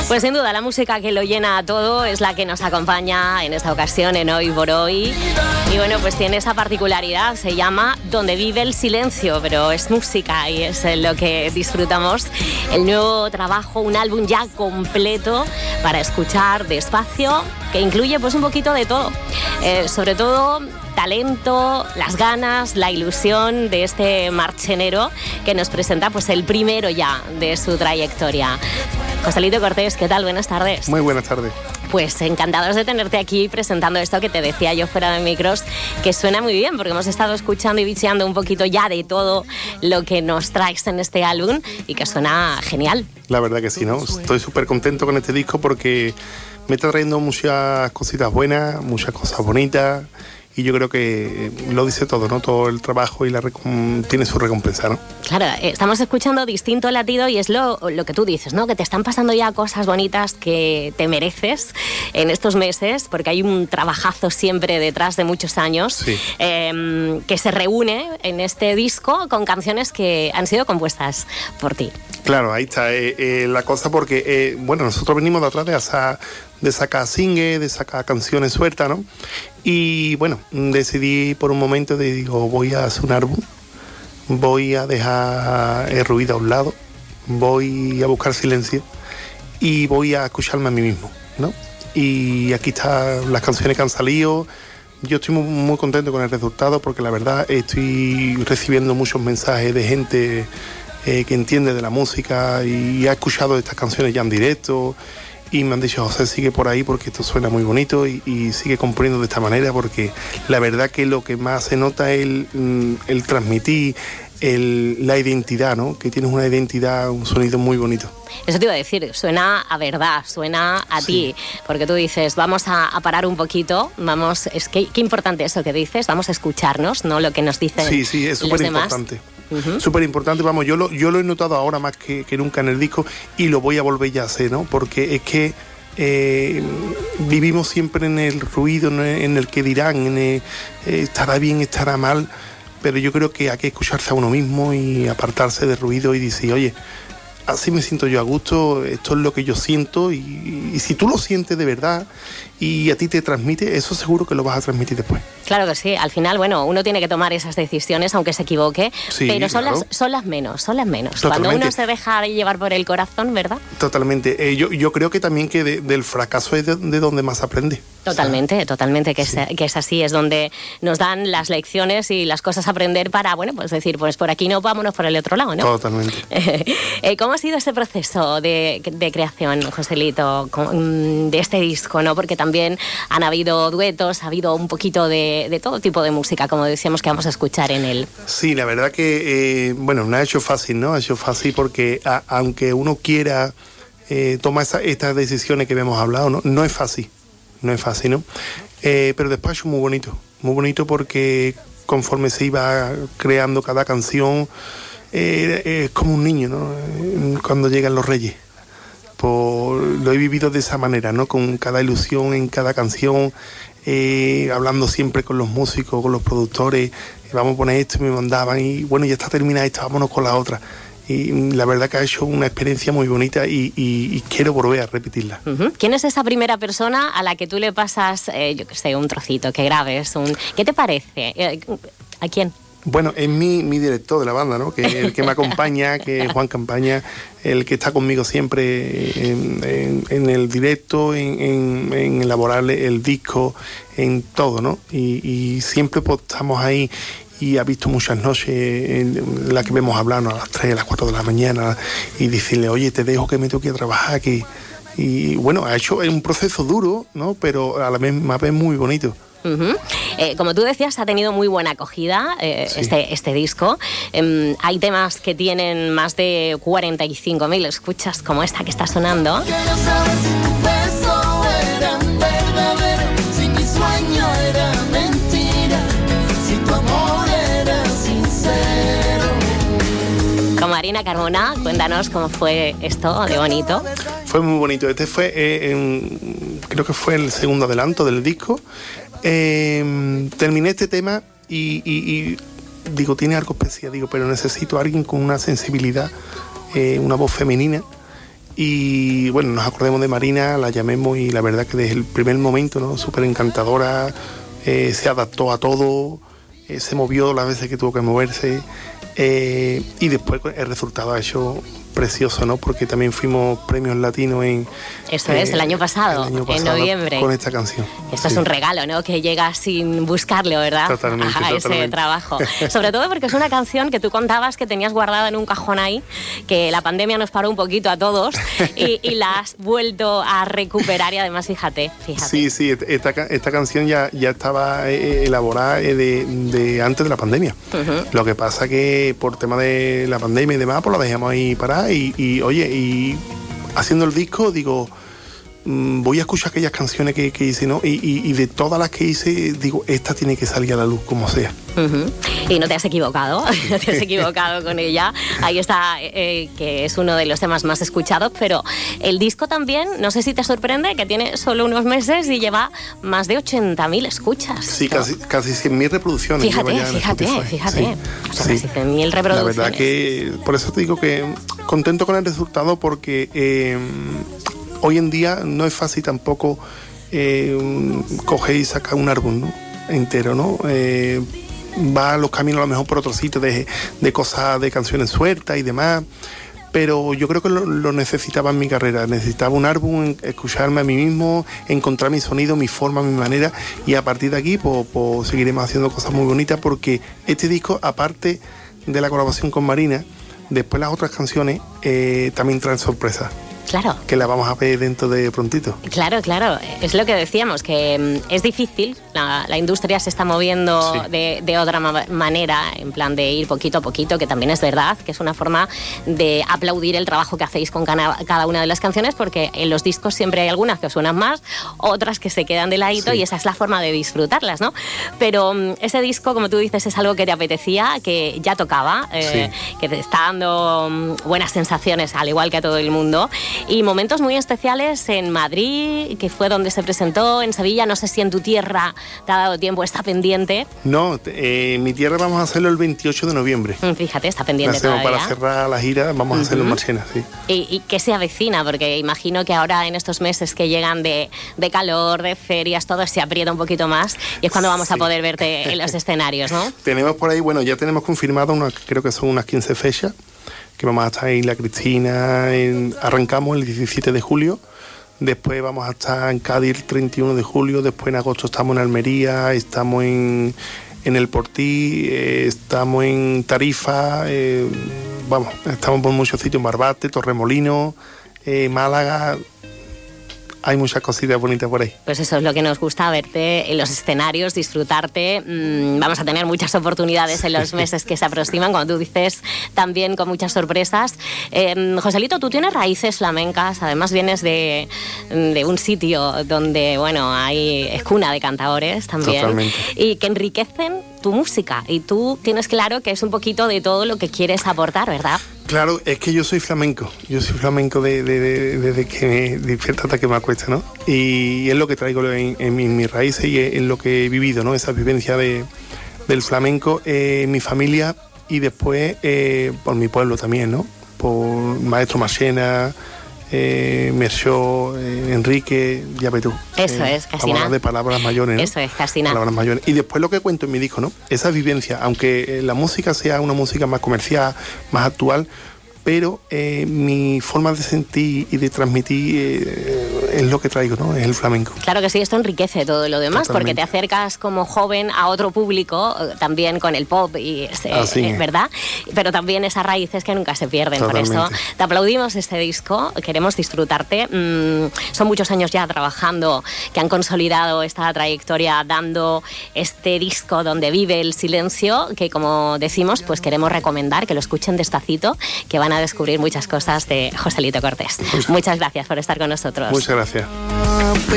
Pues sin duda la música que lo llena a todo es la que nos acompaña en esta ocasión en Hoy por Hoy. Y bueno, pues tiene esa particularidad, se llama Donde vive el silencio, pero es música y es lo que disfrutamos. El nuevo trabajo, un álbum ya completo para escuchar despacio, que incluye pues un poquito de todo. Sobre todo talento, las ganas, la ilusión de este marchenero que nos presenta pues el primero ya de su trayectoria. Joselito Cortés, ¿qué tal? Buenas tardes. Muy buenas tardes. Pues encantados de tenerte aquí presentando esto que te decía yo fuera de micros, que suena muy bien, porque hemos estado escuchando y bicheando un poquito ya de todo lo que nos traes en este álbum y que suena genial. La verdad que sí, ¿no? Estoy súper contento con este disco porque me está trayendo muchas cositas buenas, muchas cosas bonitas. Y yo creo que lo dice todo, ¿no? Todo el trabajo y tiene su recompensa, ¿no? Claro, estamos escuchando Distinto Latido y es lo que tú dices, ¿no? Que te están pasando ya cosas bonitas que te mereces en estos meses, porque hay un trabajazo siempre detrás de muchos años, sí. Que se reúne en este disco con canciones que han sido compuestas por ti. Claro, ahí está la cosa porque, bueno, nosotros venimos de atrás de sacar singles, de sacar canciones sueltas, ¿no? Y bueno, decidí por un momento, digo, voy a hacer un álbum, voy a dejar el ruido a un lado, voy a buscar silencio y voy a escucharme a mí mismo, ¿no? Y aquí están las canciones que han salido. Yo estoy muy, muy contento con el resultado porque la verdad estoy recibiendo muchos mensajes de gente que entiende de la música y ha escuchado estas canciones ya en directo. Y me han dicho, José, sigue por ahí porque esto suena muy bonito y sigue componiendo de esta manera porque la verdad que lo que más se nota es el transmitir la identidad, ¿no? Que tienes una identidad, un sonido muy bonito. Eso te iba a decir, suena a verdad, suena a ti, porque tú dices, vamos a parar un poquito, qué importante eso que dices, vamos a escucharnos, ¿no? Lo que nos dicen los demás. Sí, es súper importante. Súper importante, vamos, yo lo he notado ahora más que nunca en el disco y lo voy a volver ya a hacer, ¿no? Porque es que vivimos siempre en el ruido, en el que dirán, estará bien, estará mal, pero yo creo que hay que escucharse a uno mismo y apartarse del ruido y decir, oye, así me siento yo a gusto, esto es lo que yo siento y si tú lo sientes de verdad y a ti te transmite, eso seguro que lo vas a transmitir después. Claro que sí, al final, bueno, uno tiene que tomar esas decisiones aunque se equivoque, sí, pero son claro. las menos. Totalmente. Cuando uno se deja llevar por el corazón, ¿verdad? Totalmente. Yo creo que también que del fracaso es de donde más aprende. Totalmente, que es así, es donde nos dan las lecciones y las cosas a aprender para, bueno, pues decir, pues por aquí no, vámonos por el otro lado, ¿no? Totalmente. ¿Cómo ha sido ese proceso de creación, Joselito, de este disco, ¿no? Porque también han habido duetos, ha habido un poquito de todo tipo de música, como decíamos que vamos a escuchar en él. Sí, la verdad que, bueno, no ha hecho fácil, ¿no? Ha hecho fácil porque aunque uno quiera tomar estas decisiones que habíamos hablado, ¿no? No es fácil, ¿no? Pero después ha hecho muy bonito porque conforme se iba creando cada canción, es como un niño, ¿no? Cuando llegan los Reyes. Lo he vivido de esa manera, ¿no? Con cada ilusión en cada canción, hablando siempre con los músicos, con los productores, vamos a poner esto y me mandaban y bueno, ya está terminada esta, vámonos con la otra. Y la verdad que ha hecho una experiencia muy bonita y quiero volver a repetirla. Uh-huh. ¿Quién es esa primera persona a la que tú le pasas, yo qué sé, un trocito, que grabes? ¿Qué te parece? ¿A quién? Bueno, es mi director de la banda, ¿no? Que es el que me acompaña, que es Juan Campaña, el que está conmigo siempre en el directo, en elaborar el disco, en todo, ¿no? Y siempre pues, estamos ahí y ha visto muchas noches en las que vemos hablarnos a las 3, a las 4 de la mañana y decirle, oye, te dejo que me tengo que ir a trabajar aquí. Y bueno, ha hecho un proceso duro, ¿no? Pero a la misma vez muy bonito. Uh-huh. Como tú decías, ha tenido muy buena acogida sí. este disco. Hay temas que tienen más de 45.000 escuchas, como esta que está sonando. Con Marina Carmona, cuéntanos cómo fue esto de bonito. Fue muy bonito. Este fue, creo que fue el segundo adelanto del disco. Terminé este tema y digo, tiene algo especial, pero necesito a alguien con una sensibilidad, una voz femenina Y bueno, nos acordemos de Marina, la llamemos y la verdad que desde el primer momento, ¿no? Súper encantadora, se adaptó a todo, se movió las veces que tuvo que moverse, y después el resultado ha hecho precioso, ¿no? Porque también fuimos premios latinos el año pasado, en noviembre. Con esta canción. Esto es un regalo, ¿no? Que llega sin buscarlo, ¿verdad? Totalmente. Ese trabajo. Sobre todo porque es una canción que tú contabas que tenías guardada en un cajón ahí, que la pandemia nos paró un poquito a todos y la has vuelto a recuperar y además, fíjate. Sí, esta canción ya estaba elaborada de antes de la pandemia. Uh-huh. Lo que pasa que por tema de la pandemia y demás, pues la dejamos ahí parada y haciendo el disco digo, voy a escuchar aquellas canciones que hice, ¿no? Y de todas las que hice, digo, esta tiene que salir a la luz como sea. Uh-huh. Y no te has equivocado, no te has equivocado con ella. Ahí está, que es uno de los temas más escuchados, pero el disco también, no sé si te sorprende, que tiene solo unos meses y lleva más de 80.000 escuchas. Sí, ¿no? casi 100.000 reproducciones. Fíjate. Sí. O sea, casi 100.000 reproducciones. La verdad que, por eso te digo que contento con el resultado, porque hoy en día no es fácil tampoco coger y sacar un álbum, ¿no? Entero, ¿no? Va a los caminos a lo mejor por otro sitio de cosas, de canciones sueltas y demás, pero yo creo que lo necesitaba en mi carrera. Necesitaba un álbum, escucharme a mí mismo, encontrar mi sonido, mi forma, mi manera, y a partir de aquí pues seguiremos haciendo cosas muy bonitas, porque este disco, aparte de la colaboración con Marina, después las otras canciones también traen sorpresas. Claro. Que la vamos a ver dentro de prontito. Claro. Es lo que decíamos, que es difícil. La industria se está moviendo de otra manera, en plan de ir poquito a poquito, que también es verdad, que es una forma de aplaudir el trabajo que hacéis con cada una de las canciones, porque en los discos siempre hay algunas que suenan más, otras que se quedan de ladito, y esa es la forma de disfrutarlas, ¿no? Pero ese disco, como tú dices, es algo que te apetecía, que ya tocaba, que te está dando buenas sensaciones, al igual que a todo el mundo. Y momentos muy especiales en Madrid, que fue donde se presentó, en Sevilla. No sé si en tu tierra te ha dado tiempo, está pendiente. No, en mi tierra vamos a hacerlo el 28 de noviembre. Fíjate, está pendiente todavía. Para cerrar la gira vamos a hacerlo en Marchena, sí. ¿Y qué se avecina? Porque imagino que ahora en estos meses que llegan de calor, de ferias, todo se aprieta un poquito más, y es cuando vamos a poder verte en los escenarios, ¿no? Tenemos por ahí, ya tenemos confirmado, creo que son unas 15 fechas, que vamos a estar en La Cristina, arrancamos el 17 de julio, después vamos a estar en Cádiz el 31 de julio, después en agosto estamos en Almería, estamos en El Portí, estamos en Tarifa, estamos por muchos sitios, Barbate, Torremolinos, Málaga. Hay muchas cositas bonitas por ahí. Pues eso es lo que nos gusta, verte en los escenarios, disfrutarte. Vamos a tener muchas oportunidades en los meses que se aproximan, como tú dices, también con muchas sorpresas. Joselito, tú tienes raíces flamencas, además vienes de un sitio donde, es cuna de cantaores también. Totalmente. Y que enriquecen tu música. Y tú tienes claro que es un poquito de todo lo que quieres aportar, ¿verdad? Claro, es que yo soy flamenco desde que me despierto hasta que me acuesto, ¿no? Y es lo que traigo en mis raíces y es lo que he vivido, ¿no? Esa vivencia del flamenco en mi familia y después por mi pueblo también, ¿no? Por Maestro Marchena, Merchó, Enrique, ya ves tú. Eso es, casi nada. De palabras mayores, ¿no? Eso es, casi nada. Palabras mayores. Y después lo que cuento en mi disco, ¿no? Esa vivencia, aunque la música sea una música más comercial, más actual, pero mi forma de sentir y de transmitir es lo que traigo, ¿no? Es el flamenco. Claro que sí, esto enriquece todo lo demás. Totalmente. Porque te acercas como joven a otro público, también con el pop, y ¿verdad? Pero también esas raíces que nunca se pierden. Totalmente. Por eso te aplaudimos este disco, queremos disfrutarte. Son muchos años ya trabajando que han consolidado esta trayectoria, dando este disco donde vive el silencio, que como decimos, pues queremos recomendar que lo escuchen despacito, que van a descubrir muchas cosas de Joselito Cortés. Muchas gracias por estar con nosotros. Muchas gracias.